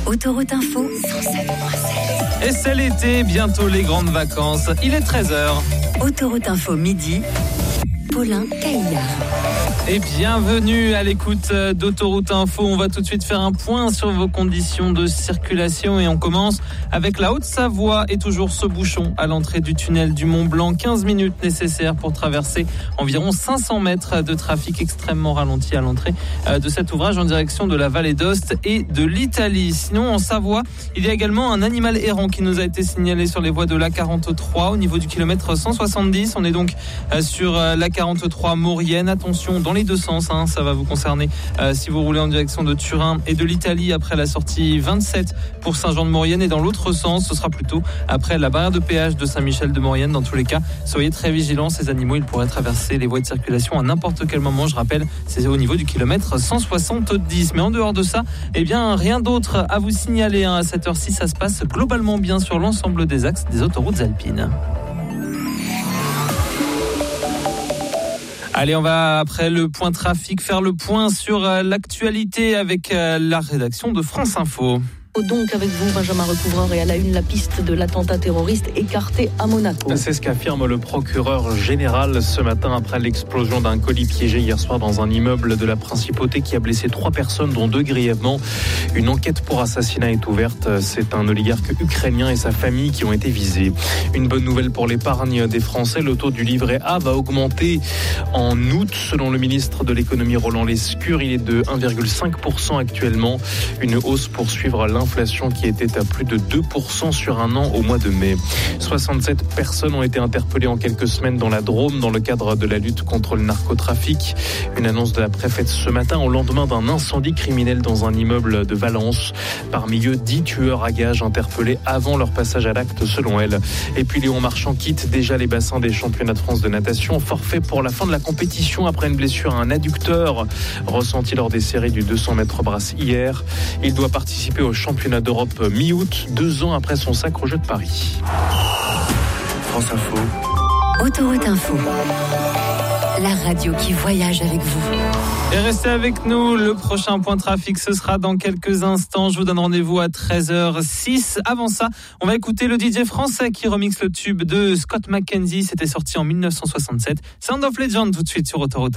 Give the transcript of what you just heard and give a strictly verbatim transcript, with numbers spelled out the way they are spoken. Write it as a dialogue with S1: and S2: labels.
S1: Autoroute Info, cent sept virgule sept.
S2: Et c'est l'été, bientôt les grandes vacances. Il est treize heures.
S1: Autoroute Info midi, Paulin Caillard.
S2: Et bienvenue à l'écoute d'Autoroute Info. On va tout de suite faire un point sur vos conditions de circulation et on commence avec la Haute-Savoie et toujours ce bouchon à l'entrée du tunnel du Mont-Blanc. quinze minutes nécessaires pour traverser environ cinq cents mètres de trafic extrêmement ralenti à l'entrée de cet ouvrage en direction de la vallée d'Aoste et de l'Italie. Sinon, en Savoie, il y a également un animal errant qui nous a été signalé sur les voies de l'A quarante-trois au niveau du kilomètre cent soixante-dix. On est donc sur l'A quarante-trois Maurienne. Attention, dans les deux sens, hein, ça va vous concerner euh, si vous roulez en direction de Turin et de l'Italie après la sortie vingt-sept pour Saint-Jean-de-Maurienne, et dans l'autre sens, ce sera plutôt après la barrière de péage de Saint-Michel-de-Maurienne. Dans tous les cas, soyez très vigilants, ces animaux, ils pourraient traverser les voies de circulation à n'importe quel moment. Je rappelle, c'est au niveau du kilomètre cent soixante-dix. Mais en dehors de ça, eh bien, rien d'autre à vous signaler, hein. À cette heure-ci, ça se passe globalement bien sur l'ensemble des axes des autoroutes alpines. Allez, on va, après le point trafic, faire le point sur l'actualité avec la rédaction de France Info.
S3: Donc avec vous, Benjamin Recouvreur, et à la une, la piste de l'attentat terroriste écartée à Monaco.
S4: C'est ce qu'affirme le procureur général ce matin après l'explosion d'un colis piégé hier soir dans un immeuble de la Principauté qui a blessé trois personnes, dont deux grièvement. Une enquête pour assassinat est ouverte. C'est un oligarque ukrainien et sa famille qui ont été visés. Une bonne nouvelle pour l'épargne des Français. Le taux du livret A va augmenter en août. Selon le ministre de l'économie Roland Lescure, il est de un virgule cinq pour cent actuellement. Une hausse pour suivre l'inflation. L'inflation qui était à plus de deux pour cent sur un an au mois de mai. soixante-sept personnes ont été interpellées en quelques semaines dans la Drôme dans le cadre de la lutte contre le narcotrafic. Une annonce de la préfète ce matin au lendemain d'un incendie criminel dans un immeuble de Valence. Parmi eux, dix tueurs à gages interpellés avant leur passage à l'acte selon elle. Et puis Léon Marchand quitte déjà les bassins des championnats de France de natation. Forfait pour la fin de la compétition après une blessure à un adducteur ressentie lors des séries du deux cents mètres brasse hier. Il doit participer au championnat Championnat d'Europe mi-août, deux ans après son sacre aux Jeux de Paris. France Info.
S1: Autoroute Info. La radio qui voyage avec vous.
S2: Et restez avec nous, le prochain point trafic, ce sera dans quelques instants. Je vous donne rendez-vous à treize heures six. Avant ça, on va écouter le D J français qui remixe le tube de Scott McKenzie. C'était sorti en dix-neuf cent soixante-sept. Sound of Legend tout de suite sur Autoroute.